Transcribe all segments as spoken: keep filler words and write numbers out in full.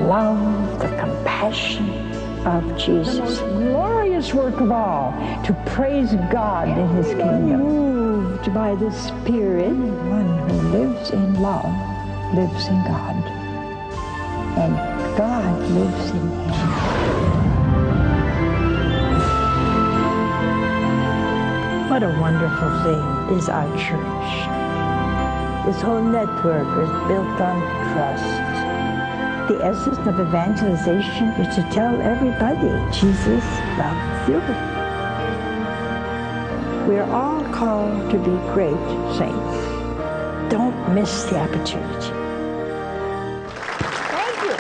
love, the compassion of Jesus. The most glorious work of all, to praise God in His kingdom. Moved by the Spirit, one who lives in love lives in God, and God lives in him. What a wonderful thing is our church. This whole network is built on trust. The essence of evangelization is to tell everybody Jesus loves you. We're all called to be great saints. Don't miss the opportunity. Thank you.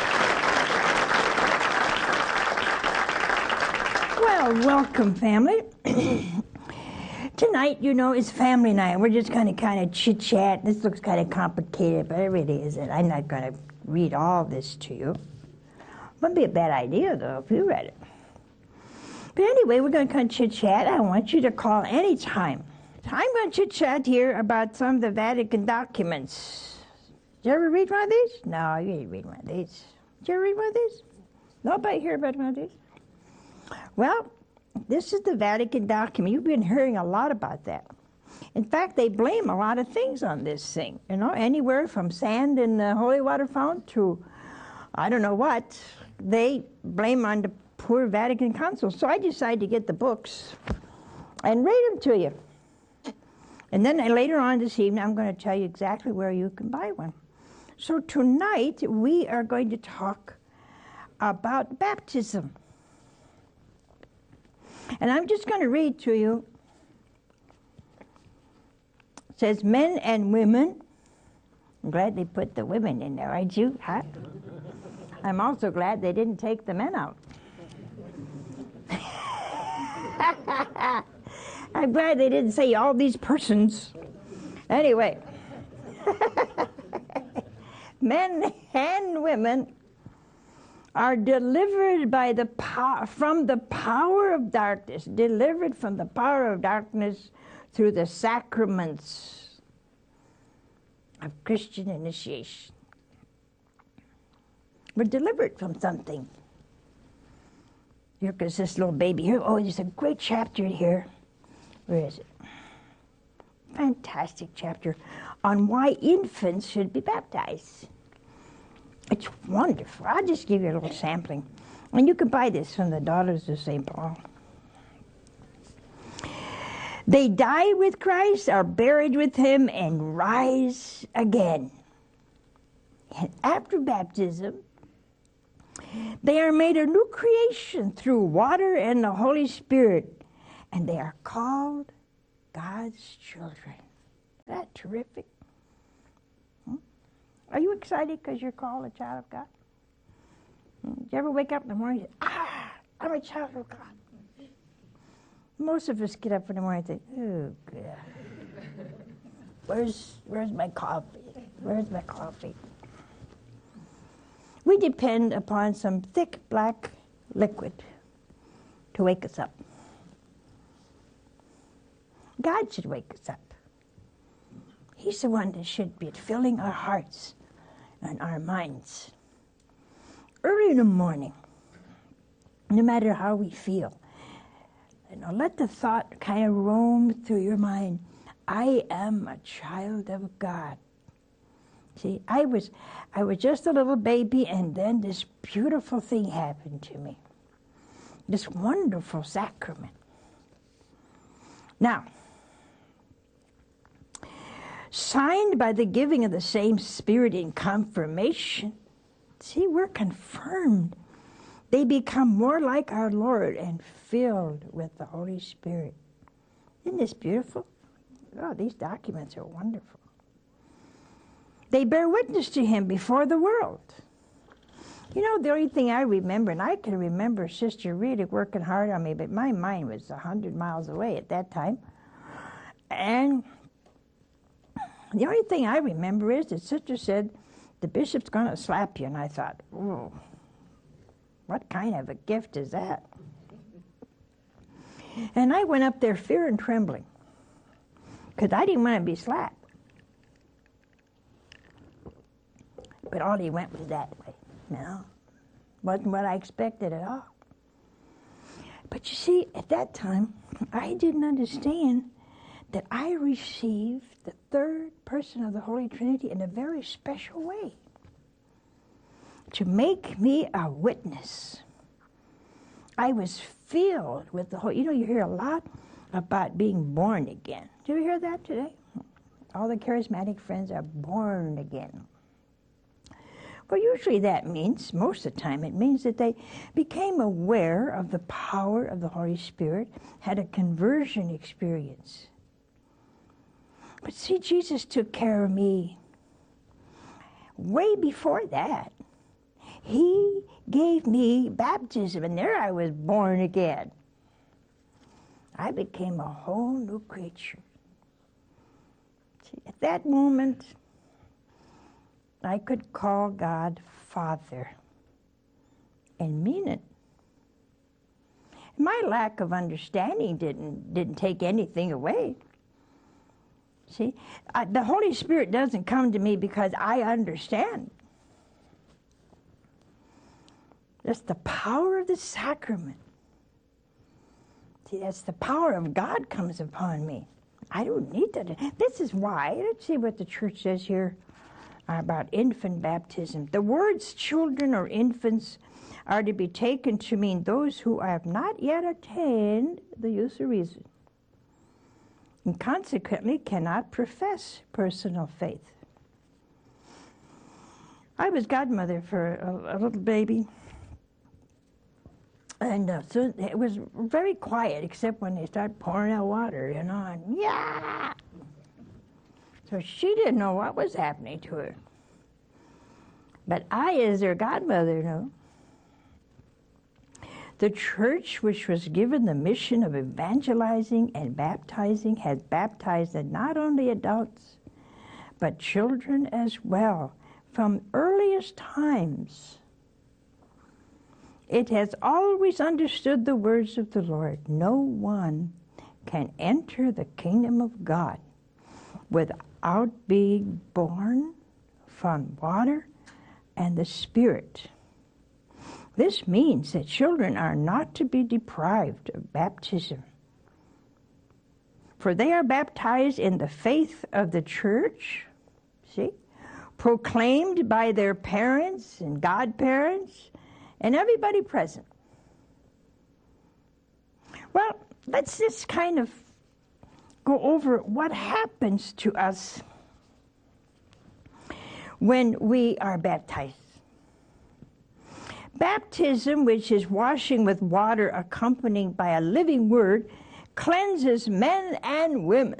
Well, welcome, family. Tonight, you know, is family night. We're just going to kind of chit-chat. This looks kind of complicated, but it really isn't. I'm not going to read all this to you. Wouldn't be a bad idea, though, if you read it. But anyway, we're going to kind of chit-chat. I want you to call any time. I'm going to chit-chat here about some of the Vatican documents. Did you ever read one of these? No, you didn't read one of these. Did you ever read one of these? Nobody here read one of these? Well, this is the Vatican document. You've been hearing a lot about that. In fact, they blame a lot of things on this thing. You know, anywhere from sand in the holy water fountain to I don't know what, they blame on the poor Vatican Council. So I decided to get the books and read them to you. And then later on this evening, I'm going to tell you exactly where you can buy one. So tonight, we are going to talk about baptism. And I'm just going to read to you. It says, men and women. I'm glad they put the women in there, aren't you? Huh? I'm also glad they didn't take the men out. I'm glad they didn't say all these persons. Anyway, men and women are delivered by the power from the power of darkness, delivered from the power of darkness through the sacraments of Christian initiation. We're delivered from something. Here goes this little baby here. Oh, there's a great chapter here. Where is it? Fantastic chapter on why infants should be baptized. It's wonderful. I'll just give you a little sampling. And you can buy this from the Daughters of Saint Paul. They die with Christ, are buried with him, and rise again. And after baptism, they are made a new creation through water and the Holy Spirit. And they are called God's children. Isn't that terrific? Hmm? Are you excited because you're called a child of God? Hmm? Do you ever wake up in the morning and say, ah, I'm a child of God? Most of us get up in the morning and think, oh, God. Where's, where's my coffee? Where's my coffee? We depend upon some thick black liquid to wake us up. God should wake us up. He's the one that should be filling our hearts and our minds. Early in the morning, no matter how we feel, you know, let the thought kind of roam through your mind, I am a child of God. See, I was, I was just a little baby, and then this beautiful thing happened to me. This wonderful sacrament. Now, signed by the giving of the same Spirit in confirmation, see, we're confirmed. They become more like our Lord and filled with the Holy Spirit. Isn't this beautiful? Oh, these documents are wonderful. They bear witness to him before the world. You know, the only thing I remember, and I can remember Sister really working hard on me, but my mind was a hundred miles away at that time. And the only thing I remember is that Sister said, the bishop's going to slap you. And I thought, oh, what kind of a gift is that? And I went up there fear and trembling, because I didn't want to be slapped. But all he went was that way, you know. Wasn't what I expected at all. But you see, at that time, I didn't understand that I received the third person of the Holy Trinity in a very special way, to make me a witness. I was filled with the Holy. You know, you hear a lot about being born again. Do you hear that today? All the charismatic friends are born again. Well, usually that means, most of the time, it means that they became aware of the power of the Holy Spirit, had a conversion experience. But see, Jesus took care of me way before that. He gave me baptism, and there I was born again. I became a whole new creature. See, at that moment, I could call God Father and mean it. My lack of understanding didn't, didn't take anything away. See, I, the Holy Spirit doesn't come to me because I understand. That's the power of the sacrament. See, that's the power of God comes upon me. I don't need that. This is why, let's see what the church says here about infant baptism. The words children or infants are to be taken to mean those who have not yet attained the use of reason, and consequently cannot profess personal faith. I was godmother for a, a little baby, and uh, so it was very quiet except when they started pouring out water, you know, and yeah! So she didn't know what was happening to her. But I, as their godmother, know. The church, which was given the mission of evangelizing and baptizing, has baptized not only adults, but children as well, from earliest times. It has always understood the words of the Lord. No one can enter the kingdom of God without being born from water and the Spirit. This means that children are not to be deprived of baptism, for they are baptized in the faith of the church, see, proclaimed by their parents and godparents and everybody present. Well, let's just kind of go over what happens to us when we are baptized. Baptism, which is washing with water accompanied by a living word, cleanses men and women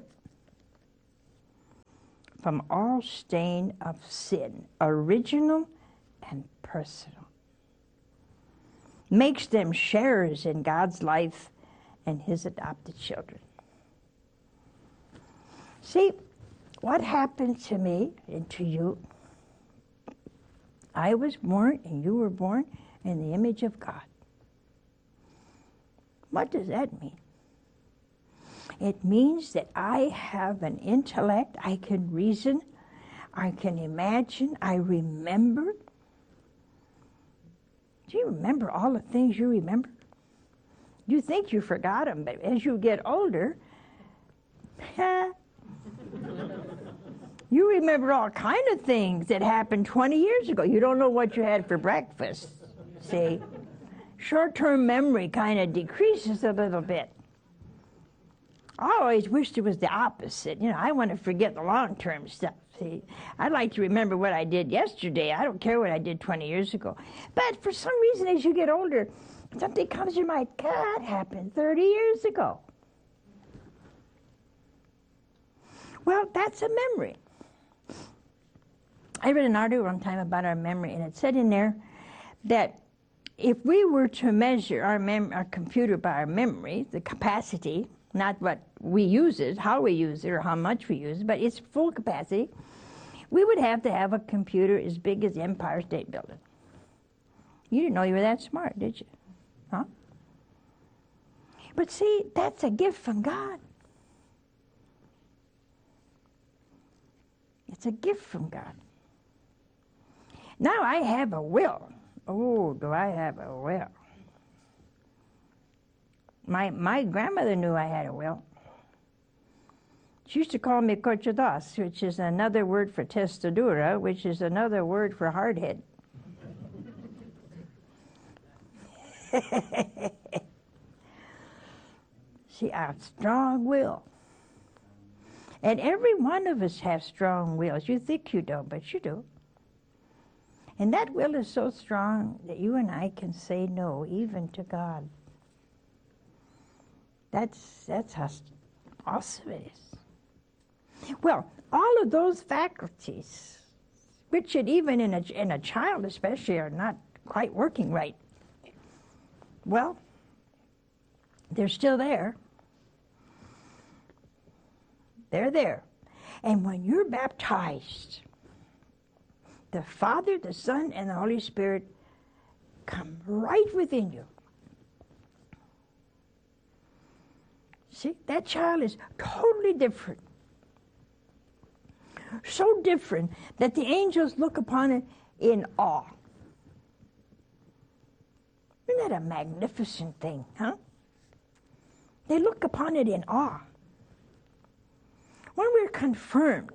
from all stain of sin, original and personal. Makes them sharers in God's life and His adopted children. See, what happened to me and to you? I was born and you were born in the image of God. What does that mean? It means that I have an intellect, I can reason, I can imagine, I remember. Do you remember all the things you remember? You think you forgot them, but as you get older, you remember all kind of things that happened twenty years ago. You don't know what you had for breakfast, see? Short-term memory kind of decreases a little bit. I always wished it was the opposite. You know, I want to forget the long-term stuff. See, I'd like to remember what I did yesterday. I don't care what I did twenty years ago. But for some reason, as you get older, something comes to your mind, God, that happened thirty years ago. Well, that's a memory. I read an article one time about our memory, and it said in there that if we were to measure our, mem- our computer by our memory, the capacity, not what we use it, how we use it, or how much we use it, but its full capacity, we would have to have a computer as big as the Empire State Building. You didn't know you were that smart, did you? Huh? But see, that's a gift from God. It's a gift from God. Now I have a will. Oh, do I have a will? My my grandmother knew I had a will. She used to call me cochadas, which is another word for testadura, which is another word for hardhead. See, a strong will. And every one of us has strong wills. You think you don't, but you do. And that will is so strong that you and I can say no, even to God. That's, that's how awesome it is. Well, all of those faculties, which even in a, in a child especially are not quite working right, well, they're still there. They're there. And when you're baptized, the Father, the Son, and the Holy Spirit come right within you. See, that child is totally different. So different that the angels look upon it in awe. Isn't that a magnificent thing, huh? They look upon it in awe. When we're confirmed,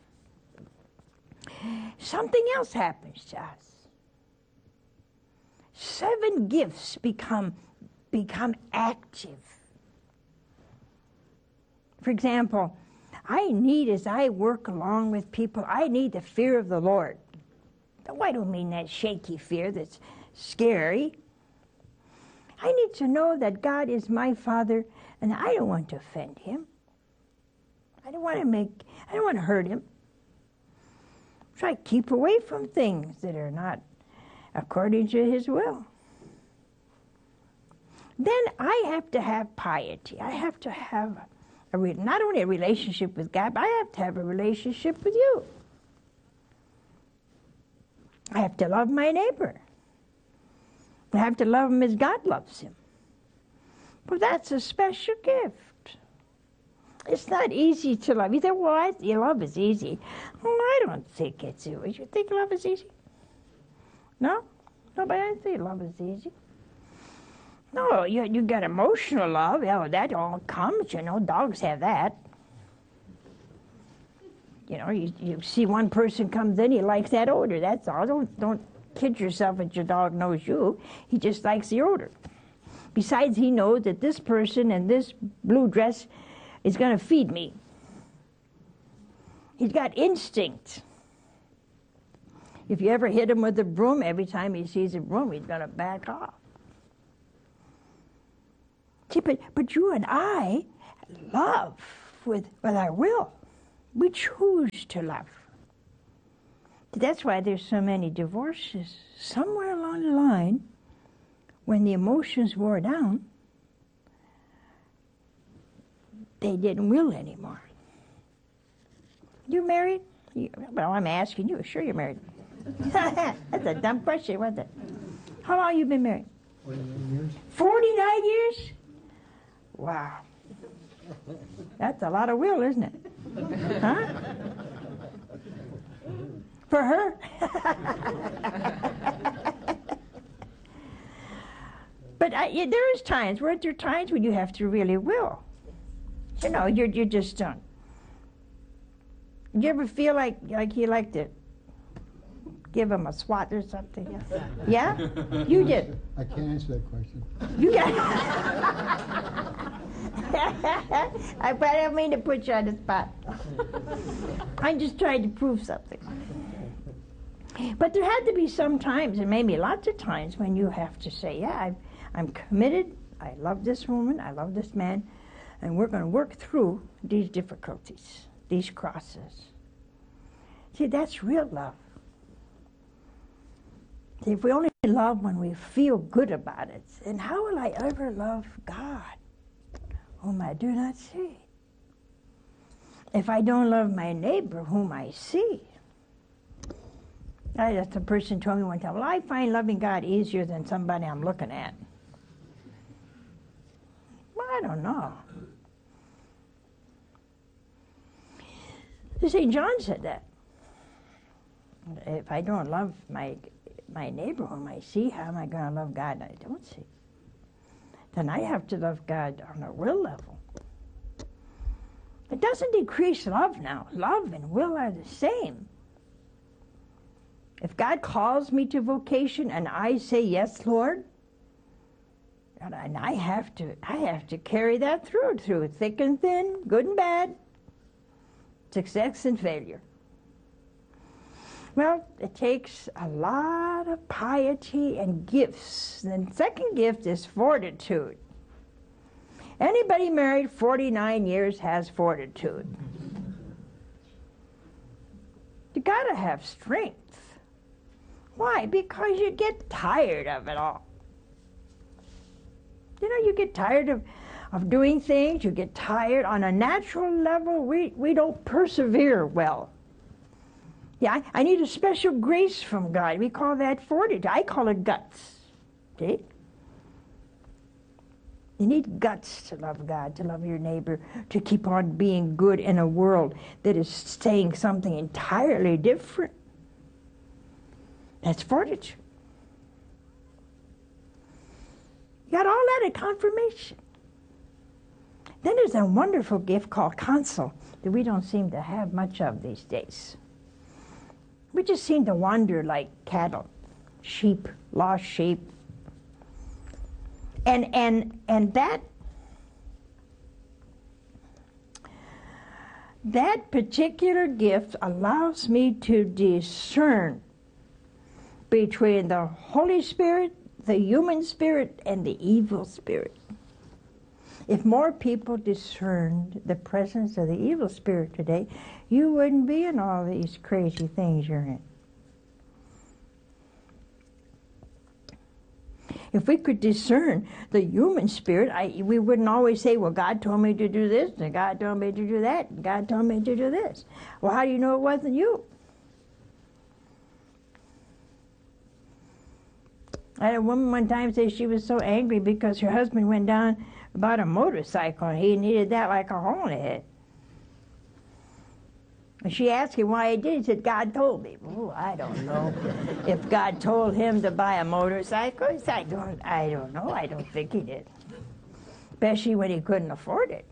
something else happens to us. Seven gifts become, become active. For example, I need, as I work along with people, I need the fear of the Lord. Oh, I don't mean that shaky fear that's scary. I need to know that God is my Father, and I don't want to offend Him. I don't want to make, I don't want to hurt Him. So I keep away from things that are not according to His will. Then I have to have piety. I have to have a re- not only a relationship with God, but I have to have a relationship with you. I have to love my neighbor. I have to love him as God loves him. Well, that's a special gift. It's not easy to love. You think, well, I, you love is easy. Well, I don't think it's easy. You think love is easy? No? Nobody, I don't think love is easy. No, you you got emotional love. Oh, that all comes, you know. Dogs have that. You know, you, you see one person comes in, he likes that odor. That's all. Don't, don't kid yourself that your dog knows you. He just likes the odor. Besides, he knows that this person in this blue dress is going to feed me. He's got instinct. If you ever hit him with a broom, every time he sees a broom, he's going to back off. See, but, but you and I love with, with our will. We choose to love. That's why there's so many divorces. Somewhere along the line, when the emotions wore down, they didn't will anymore. You married? You, well, I'm asking you. Sure you're married. That's a dumb question, wasn't it? How long have you been married? forty-nine years. forty-nine years? Wow. That's a lot of will, isn't it? Huh? For her? But I, yeah, there is times, weren't there times when you have to really will? You know, you're, you just don't. You ever feel like, like you like to give him a swat or something? Yeah? You did. I can't answer that question. You got I, but I don't mean to put you on the spot. I'm just trying to prove something. But there had to be some times, and maybe lots of times, when you have to say, yeah, I'm, I'm committed, I love this woman, I love this man, and we're going to work through these difficulties, these crosses. See, that's real love. See, if we only love when we feel good about it, then how will I ever love God, whom I do not see? If I don't love my neighbor, whom I see. I, that's a person told me one time, well, I find loving God easier than somebody I'm looking at. Well, I don't know. Saint John said that. If I don't love my my neighbor whom I see, how am I going to love God I don't see? Then I have to love God on a will level. It doesn't decrease love now. Love and will are the same. If God calls me to vocation and I say, yes, Lord, and I have to, I have to carry that through, through thick and thin, good and bad, success and failure. Well, it takes a lot of piety and gifts. The second gift is fortitude. Anybody married forty-nine years has fortitude. You gotta have strength. Why? Because you get tired of it all. You know, you get tired of, of doing things. You get tired. On a natural level, we, we don't persevere well. Yeah, I, I need a special grace from God. We call that fortitude. I call it guts. See? You need guts to love God, to love your neighbor, to keep on being good in a world that is saying something entirely different. That's fortitude. You got all that in confirmation. Then there's a wonderful gift called counsel that we don't seem to have much of these days. We just seem to wander like cattle, sheep, lost sheep. And and and that that particular gift allows me to discern between the Holy Spirit, the human spirit, and the evil spirit. If more people discerned the presence of the evil spirit today, you wouldn't be in all these crazy things you're in. If we could discern the human spirit, I, we wouldn't always say, well, God told me to do this, and God told me to do that, and God told me to do this. Well, how do you know it wasn't you? I had a woman one time say she was so angry because her husband went down about a motorcycle, and he needed that like a hole in the head. And she asked him why he did. He said, God told me. Oh, I don't know. If God told him to buy a motorcycle, he said, I don't, I don't know. I don't think he did. Especially when he couldn't afford it.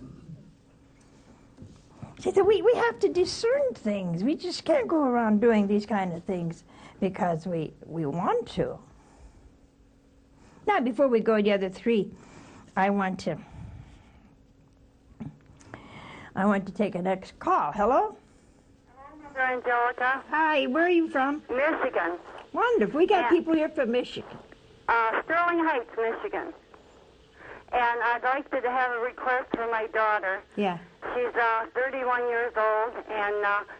She said, we, we have to discern things. We just can't go around doing these kind of things because we, we want to. Now, before we go to the other three, I want to I want to take a next call. Hello? Hello, Angelica. Hi, where are you from? Michigan. Wonderful. We got Yeah. people here from Michigan. Uh, Sterling Heights, Michigan. And I'd like to have a request for my daughter. Yeah. She's uh, thirty-one years old, and uh,